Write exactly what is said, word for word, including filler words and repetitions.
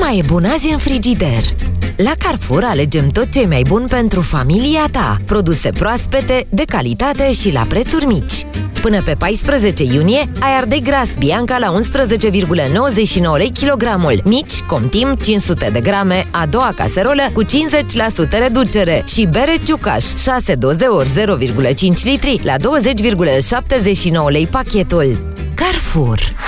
mai e bun azi în frigider? La Carrefour alegem tot ce e mai bun pentru familia ta. Produse proaspete, de calitate și la prețuri mici. Până pe paisprezece iunie ai ardei gras Bianca la unsprezece virgulă nouăzeci și nouă lei kilogramul. Mici, Comtim, cinci sute de grame, a doua caserolă cu cincizeci la sută reducere. Și bere Ciucaș, șase doze ori zero virgulă cinci litri la douăzeci virgulă șaptezeci și nouă lei pachetul. Carrefour.